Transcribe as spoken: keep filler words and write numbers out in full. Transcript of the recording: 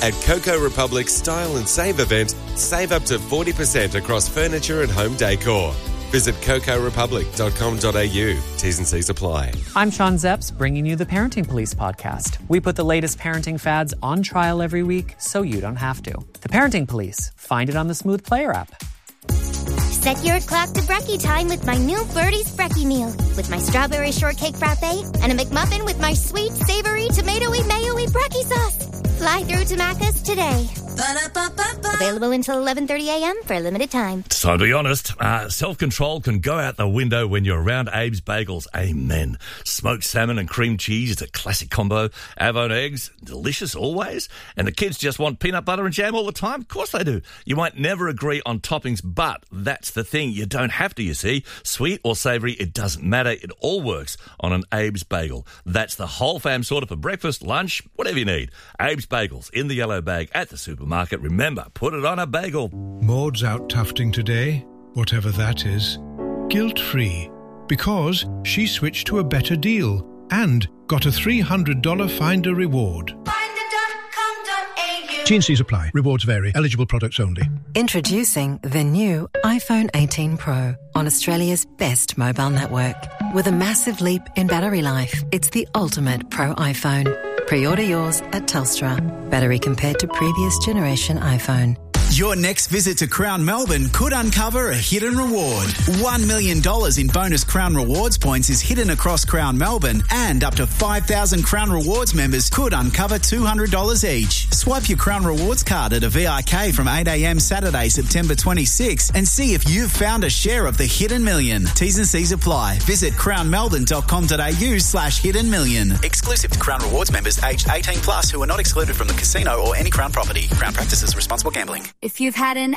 At Coco Republic's Style and Save event, save up to forty percent across furniture and home decor. Visit coco republic dot com dot a u. T's and C's apply. I'm Sean Zepps, bringing you the Parenting Police podcast. We put the latest parenting fads on trial every week so you don't have to. The Parenting Police. Find it on the Smooth Player app. Set your clock to brekkie time with my new Birdie's Brekkie meal. With my strawberry shortcake frappe and a McMuffin with my sweet, savory, tomatoey, mayo-y brekkie sauce. Fly through to Macca's today. Ba-da-ba-ba-ba. Available until eleven thirty a.m. for a limited time. So to be honest, uh, self-control can go out the window when you're around Abe's Bagels. Amen. Smoked salmon and cream cheese is a classic combo. Avon eggs, delicious always. And the kids just want peanut butter and jam all the time. Of course they do. You might never agree on toppings, but that's the thing. You don't have to, you see. Sweet or savoury, it doesn't matter. It all works on an Abe's Bagel. That's the whole fam sorted for breakfast, lunch, whatever you need. Abe's Bagels in the yellow bag at the supermarket. Remember, put it on a bagel. Maud's out tufting today, whatever that is, guilt-free, because she switched to a better deal and got a three hundred dollars Finder reward. T and C's apply. Rewards vary. Eligible products only. Introducing the new iPhone eighteen Pro on Australia's best mobile network. With a massive leap in battery life, it's the ultimate Pro iPhone. Pre-order yours at Telstra. Battery compared to previous generation iPhone. Your next visit to Crown Melbourne could uncover a hidden reward. One million dollars in bonus Crown Rewards points is hidden across Crown Melbourne, and up to five thousand Crown Rewards members could uncover two hundred dollars each. Swipe your Crown Rewards card at a V I K from eight a.m. Saturday, September twenty-sixth, and see if you've found a share of the hidden million. T's and C's apply. Visit crown melbourne dot com dot a u slash hidden million. Exclusive to Crown Rewards members aged eighteen plus who are not excluded from the casino or any Crown property. Crown practices responsible gambling. If you've had an